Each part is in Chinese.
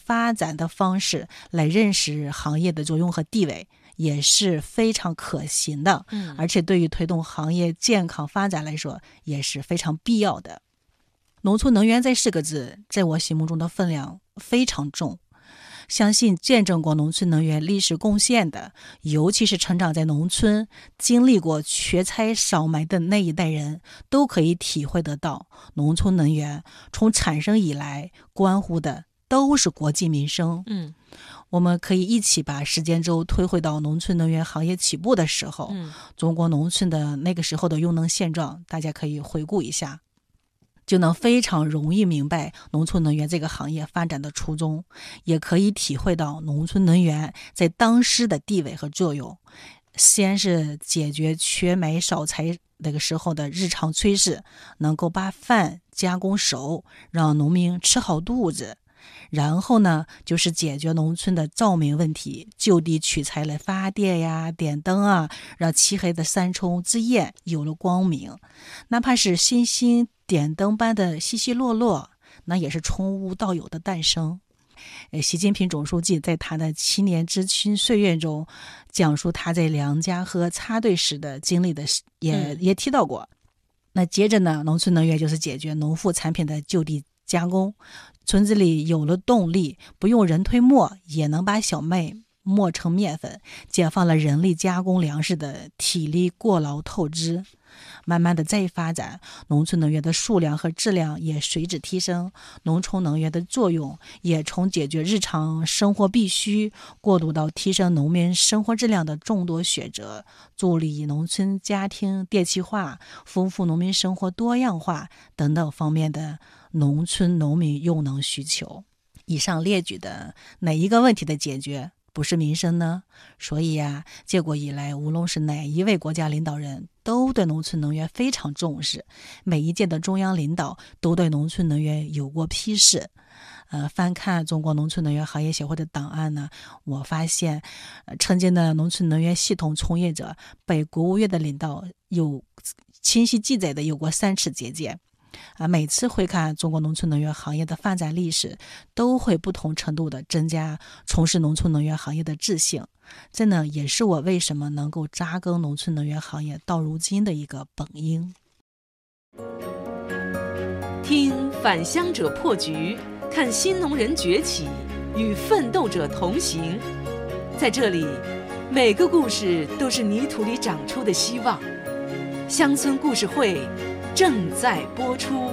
发展的方式来认识行业的作用和地位，也是非常可行的，而且对于推动行业健康发展来说也是非常必要的。农村能源这4个字在我心目中的分量非常重，相信见证过农村能源历史贡献的，尤其是成长在农村经历过缺菜少麦的那一代人，都可以体会得到，农村能源从产生以来关乎的都是国计民生。我们可以一起把时间轴推回到农村能源行业起步的时候，中国农村的那个时候的用能现状，大家可以回顾一下，就能非常容易明白农村能源这个行业发展的初衷，也可以体会到农村能源在当时的地位和作用。先是解决缺麦少菜那个时候的日常炊事，能够把饭加工熟，让农民吃好肚子。然后呢，就是解决农村的照明问题，就地取材来发电呀、点灯啊，让漆黑的三重之夜有了光明。哪怕是星星点灯般的稀稀落落，那也是从无到有的诞生。习近平总书记在他的7年知青岁月中讲述他在粮家和插队时的经历的也提到过。那接着呢，农村能源就是解决农副产品的就地加工，村子里有了动力，不用人推磨也能把小麦磨成面粉，解放了人力加工粮食的体力过劳透支。慢慢的再发展，农村能源的数量和质量也随之提升，农村能源的作用也从解决日常生活必须过渡到提升农民生活质量的众多选择，助力农村家庭电气化，丰富农民生活多样化等等方面的农村农民用能需求。以上列举的哪一个问题的解决不是民生呢？所以建国以来，无论是哪一位国家领导人都对农村能源非常重视，每一届的中央领导都对农村能源有过批示。翻看中国农村能源行业协会的档案呢，我发现曾经的农村能源系统从业者被国务院的领导有清晰记载的有过3次接见。每次回看中国农村能源行业的发展历史，都会不同程度的增加从事农村能源行业的自信。这呢，也是我为什么能够扎根农村能源行业到如今的一个本因。 听返乡者破局，看新农人崛起，与奋斗者同行。在这里，每个故事都是泥土里长出的希望。乡村故事会正在播出。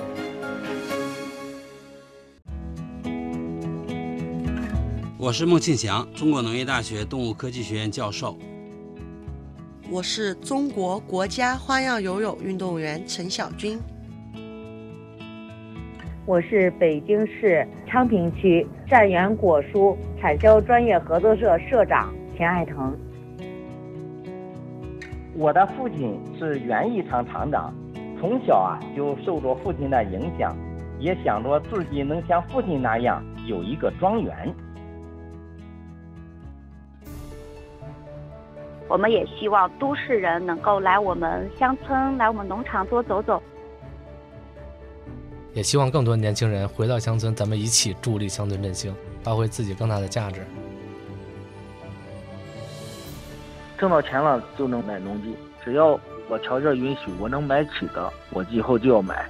我是孟庆祥，中国农业大学动物科技学院教授。 我是中国国家花样游泳运动员陈晓军。 我是北京市昌平区善源果蔬产销专业合作社社长钱爱腾。 我的父亲是园艺厂厂长，从小就受着父亲的影响，也想着自己能像父亲那样有一个庄园。 我们也希望都市人能够来我们乡村，来我们农场多走走。 也希望更多年轻人回到乡村，咱们一起助力乡村振兴，发挥自己更大的价值。 挣到钱了就能买农机，只要我条件允许，我能买起的，我以后就要买。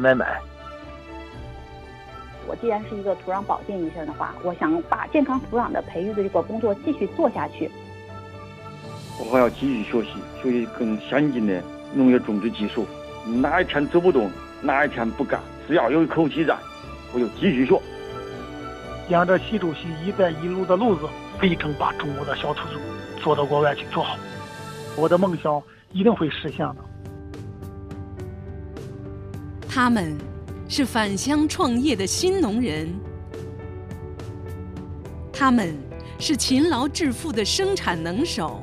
我既然是一个土壤保健医生的话，我想把健康土壤的培育的这个工作继续做下去。 我还要继续学习更先进的农业种植技术。哪一天走不动，哪一天不干，只要有一口气在，我就继续学。 沿着习主席“一带一路”的路子，力争把中国的小土猪做到国外去做好。我的梦想一定会实现的。 他们是返乡创业的新农人，他们是勤劳致富的生产能手，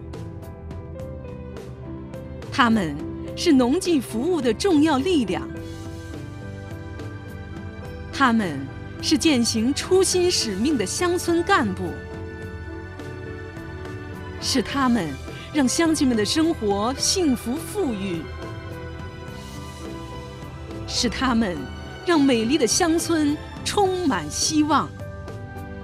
他们是农技服务的重要力量，他们是践行初心使命的乡村干部，是他们让乡亲们的生活幸福富裕，是他们让美丽的乡村充满希望。